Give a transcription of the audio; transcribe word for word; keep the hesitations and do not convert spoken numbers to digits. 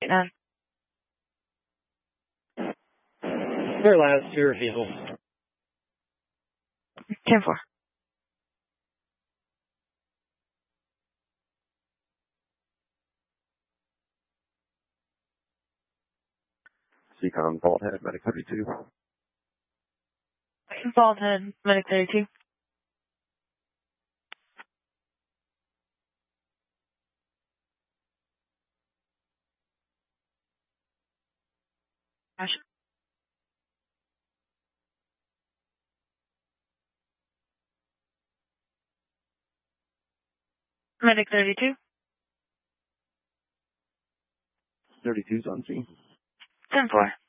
None. Their last two reveals. ten four. Seacom, Vault Head, Medic thirty-two. Vault Head, Medic thirty-two. Gotcha. Medic thirty-two. thirty-two's on scene. ten four.